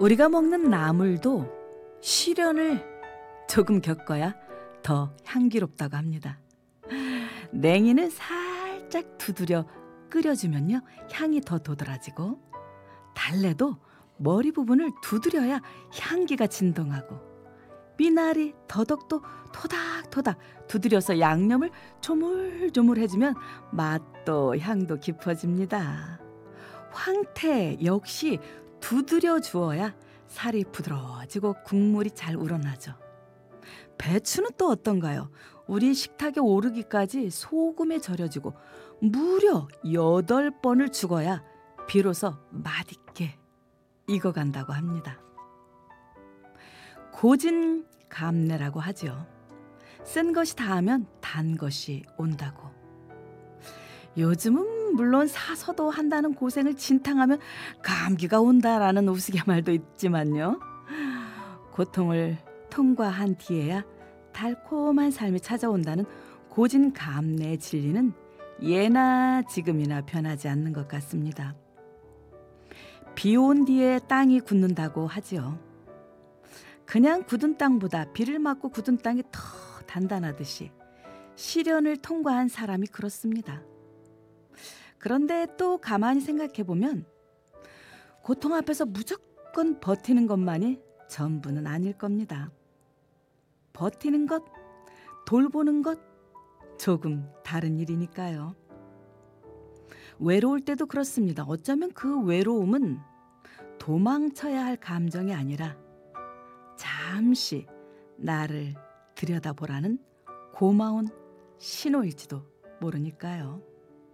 우리가 먹는 나물도 시련을 조금 겪어야 더 향기롭다고 합니다. 냉이는 살짝 두드려 끓여주면요, 향이 더 도드라지고, 달래도 머리 부분을 두드려야 향기가 진동하고, 미나리, 더덕도 토닥토닥 두드려서 양념을 조물조물 해주면 맛도 향도 깊어집니다. 황태 역시 두드려 주어야 살이 부드러워지고 국물이 잘 우러나죠. 배추는 또 어떤가요? 우리 식탁에 오르기까지 소금에 절여지고 무려 8번을 죽어야 비로소 맛있게 익어간다고 합니다. 고진 감래라고 하죠. 쓴 것이 닿으면 단 것이 온다고. 요즘은 물론 사서도 한다는 고생을 진탕하면 감기가 온다라는 우스갯말도 있지만요. 고통을 통과한 뒤에야 달콤한 삶이 찾아온다는 고진 감래의 진리는 예나 지금이나 변하지 않는 것 같습니다. 비 온 뒤에 땅이 굳는다고 하지요. 그냥 굳은 땅보다 비를 맞고 굳은 땅이 더 단단하듯이 시련을 통과한 사람이 그렇습니다. 그런데 또 가만히 생각해보면 고통 앞에서 무조건 버티는 것만이 전부는 아닐 겁니다. 버티는 것, 돌보는 것, 조금 다른 일이니까요. 외로울 때도 그렇습니다. 어쩌면 그 외로움은 도망쳐야 할 감정이 아니라 잠시 나를 들여다보라는 고마운 신호일지도 모르니까요.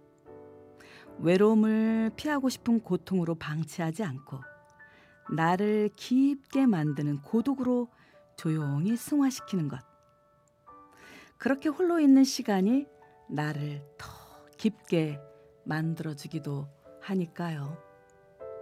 외로움을 피하고 싶은 고통으로 방치하지 않고 나를 깊게 만드는 고독으로 조용히 승화시키는 것. 그렇게 홀로 있는 시간이 나를 더 깊게 만들어주기도 하니까요.